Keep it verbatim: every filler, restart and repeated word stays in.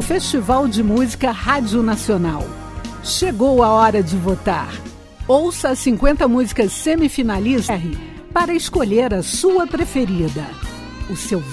Festival de Música Rádio Nacional. Chegou a hora de votar. Ouça as cinquenta músicas semifinalistas para escolher a sua preferida. O seu